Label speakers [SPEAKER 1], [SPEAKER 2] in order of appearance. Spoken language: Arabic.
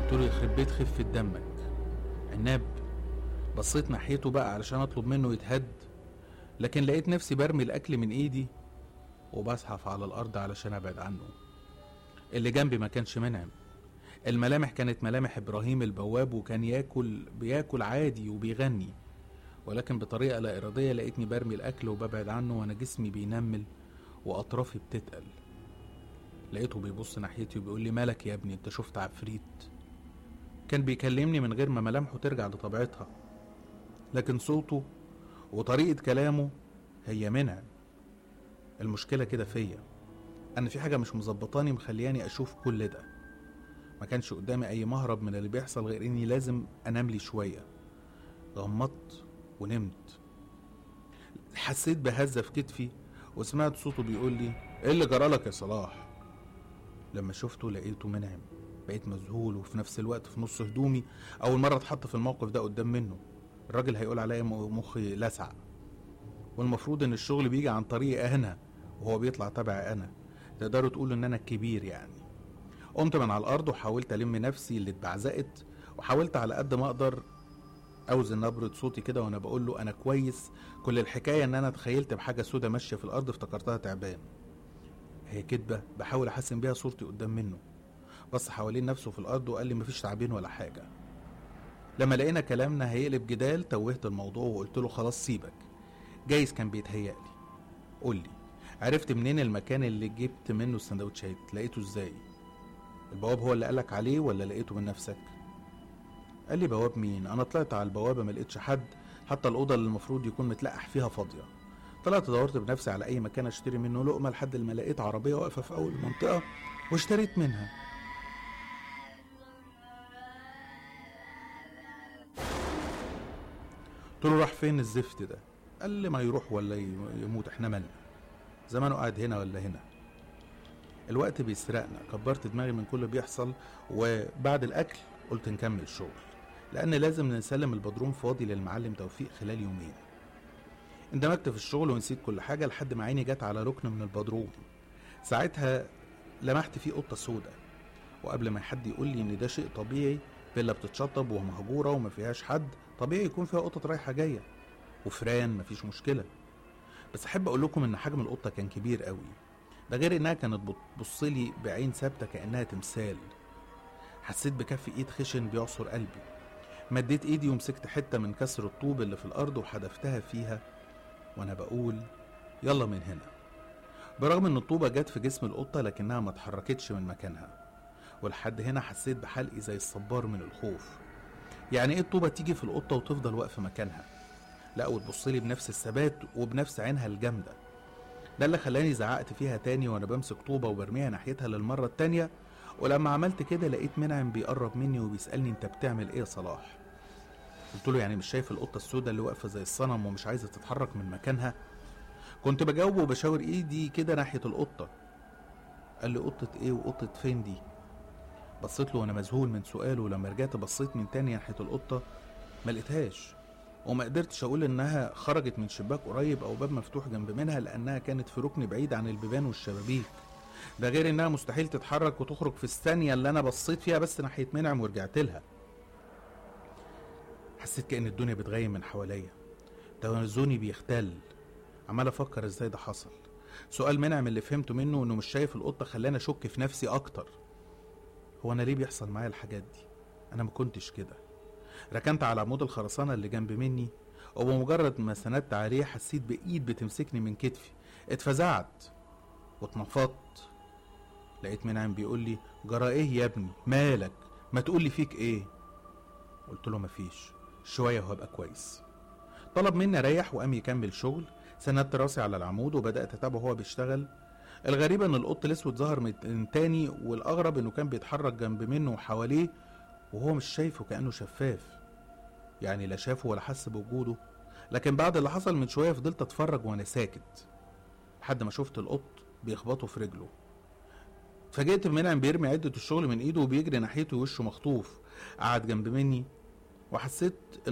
[SPEAKER 1] قلت له يخرب بيت خفة دمك عناب. بصيت ناحيته بقى علشان اطلب منه يتهد، لكن لقيت نفسي برمي الاكل من ايدي وبزحف على الارض علشان ابعد عنه. اللي جنبي ما كانش منعم، الملامح كانت ملامح ابراهيم البواب، وكان بياكل عادي وبيغني، ولكن بطريقة لا ارادية لقيتني برمي الاكل وببعد عنه وانا جسمي بينمل واطرافي بتتقل. لقيته بيبص ناحيتي وبيقول لي مالك يا ابني، انت شفت عفريت؟ كان بيكلمني من غير ما ملامحه ترجع لطبيعتها، لكن صوته وطريقة كلامه هي منعم. المشكلة كده فيا، انا في حاجة مش مظبطاني مخلياني اشوف كل ده. ما كانش قدامي اي مهرب من اللي بيحصل غير اني لازم انام لي شوية. غمضت ونمت. حسيت بهزة في كتفي وسمعت صوته بيقول لي ايه اللي جرالك يا صلاح؟ لما شفته لقيته منعم. بقيت مذهول وفي نفس الوقت في نص هدومي، اول مرة اتحط في الموقف ده قدام منه. الراجل هيقول عليا مخي لسع، والمفروض ان الشغل بيجي عن طريقي انا وهو بيطلع تبعي انا. تقدروا تقولوا ان انا الكبير يعني. قمت من على الارض وحاولت الم نفسي اللي اتبعزقت، وحاولت على قد ما اقدر اوزن نبرة صوتي كده وانا بقول له انا كويس. كل الحكاية ان انا تخيلت بحاجة سودة ماشية في الارض افتكرتها تعبان. هي كدبة بحاول احسن بيها صورتي قدام منه. بص حوالين نفسه في الارض وقال لي مفيش تعبين ولا حاجة. لما لقينا كلامنا هيقلب جدال توهت الموضوع وقلت له خلاص سيبك، جايز كان بيتهيألي. قول لي عرفت منين المكان اللي جبت منه السندوتشات؟ لقيته ازاي؟ البواب هو اللي قالك عليه ولا لقيته من نفسك؟ قال لي بواب مين؟ انا طلعت على البوابه ما لقيتش حد، حتى الاوضه اللي المفروض يكون متلقح فيها فاضيه. طلعت دورت بنفسي على اي مكان اشتري منه لقمه لحد ما لقيت عربيه واقفه في اول المنطقه واشتريت منها. قلت له راح فين الزفت ده؟ قال لي ما يروح ولا يموت، احنا مالنا، زمانه قاعد هنا ولا هنا. الوقت بيسرقنا. كبرت دماغي من كل اللي بيحصل، وبعد الاكل قلت نكمل شغل لان لازم نسلم البدروم فاضي للمعلم توفيق خلال يومين. اندمجت في الشغل ونسيت كل حاجه لحد ما عيني جت على ركن من البدروم. ساعتها لمحت فيه قطه سودة، وقبل ما حد يقول لي ان ده شيء طبيعي، فيلا بتتشطب ومهجوره وما فيهاش حد، طبيعي يكون فيها قطه رايحه جايه وفران، مفيش مشكله. بس احب اقول لكم ان حجم القطه كان كبير قوي، ده غير انها كانت بتبصلي بعين ثابته كانها تمثال. حسيت بكف ايد خشن بيعصر قلبي. مديت ايدي ومسكت حته من كسر الطوب اللي في الارض وحدفتها فيها وانا بقول يلا من هنا. برغم ان الطوبه جت في جسم القطه لكنها ما اتحركتش من مكانها، ولحد هنا حسيت بحلقي زي الصبار من الخوف. يعني ايه الطوبه تيجي في القطه وتفضل واقفه مكانها؟ لا، وتبصلي بنفس الثبات وبنفس عينها الجامده. ده اللي خلاني زعقت فيها تاني وانا بمسك طوبه وبرميها ناحيتها للمره التانيه. ولما عملت كده لقيت منعم بيقرب مني وبيسالني انت بتعمل ايه يا صلاح؟ قلت له يعني مش شايف القطه السوداء اللي واقفه زي الصنم ومش عايزه تتحرك من مكانها؟ كنت بجاوبه وبشاور ايدي كده ناحيه القطه. قال لي قطه ايه وقطه فين دي؟ بصيت له وانا مذهول من سؤاله، ولما رجعت بصيت من تاني ناحيه القطه ما لقيتهاش، وما قدرتش اقول انها خرجت من شباك قريب او باب مفتوح جنب منها لانها كانت في ركن بعيد عن البيبان والشبابيك. ده غير انها مستحيل تتحرك وتخرج في الثانيه اللي انا بصيت فيها بس ناحيه منعم ورجعت لها. حسيت كأن الدنيا بتغيم من حواليا، توازني بيختل. عمال افكر ازاي ده حصل. سؤال منعم اللي فهمته منه انه مش شايف القطه خلاني اشك في نفسي اكتر. هو انا ليه بيحصل معايا الحاجات دي؟ انا ما كنتش كده. ركنت على عمود الخرسانه اللي جنب مني، وبمجرد ما سندت عليه حسيت بايد بتمسكني من كتفي. اتفزعت واتنفضت. لقيت منعم بيقول لي جرى ايه يا ابني، مالك، ما تقول لي فيك ايه؟ قلت له مفيش، شويه وهبقى كويس. طلب مني اريح وقام يكمل شغل. سندت راسي على العمود وبدات اتابعه وهو بيشتغل. الغريب ان القط الاسود ظهر من تاني، والاغرب انه كان بيتحرك جنب منه وحواليه وهو مش شايفه، كانه شفاف، يعني لا شافه ولا حس بوجوده. لكن بعد اللي حصل من شويه فضلت اتفرج وانا ساكت لحد ما شفت القط بيخبطه في رجله. اتفاجئت بمنعم بيرمي عده الشغل من ايده وبيجري ناحيته ووشه مخطوف. قعد جنب مني وحسيت